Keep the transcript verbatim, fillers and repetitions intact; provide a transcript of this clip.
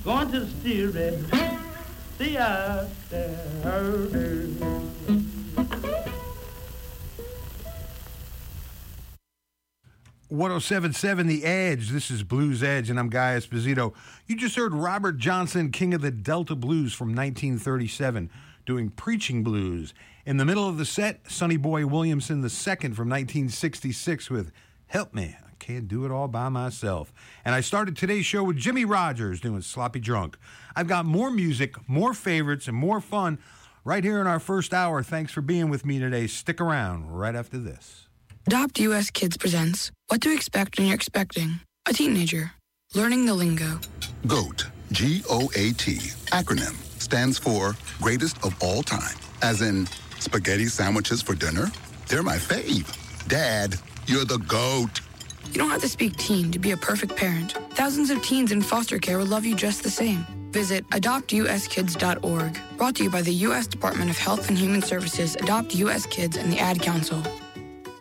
Going to the steel, see out there. one oh seven point seven The Edge. This is Blues Edge, and I'm Guy Esposito. You just heard Robert Johnson, King of the Delta Blues from nineteen thirty-seven, doing Preaching Blues. In the middle of the set, Sonny Boy Williamson the second from nineteen sixty-six with Help Me, I Can't Do It All By Myself. And I started today's show with Jimmy Rogers doing Sloppy Drunk. I've got more music, more favorites, and more fun right here in our first hour. Thanks for being with me today. Stick around right after this. Adopt U S Kids presents What to Expect When You're Expecting a Teenager. Learning the lingo. GOAT, G O A T, acronym, stands for Greatest of All Time. As in, spaghetti sandwiches for dinner? They're my fave. Dad, you're the GOAT. You don't have to speak teen to be a perfect parent. Thousands of teens in foster care will love you just the same. Visit adopt u s kids dot org. Brought to you by the U S Department of Health and Human Services, Adopt U S Kids, and the Ad Council.